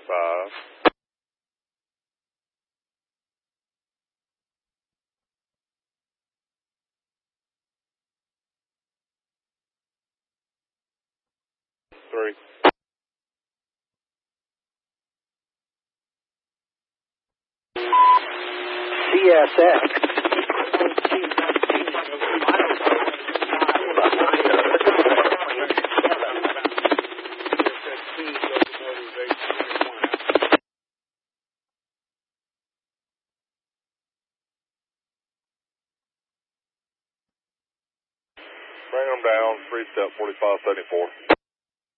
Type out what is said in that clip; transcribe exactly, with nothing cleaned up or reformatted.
five. Three. C S X. Bring them down, three step forty-five seventy-four.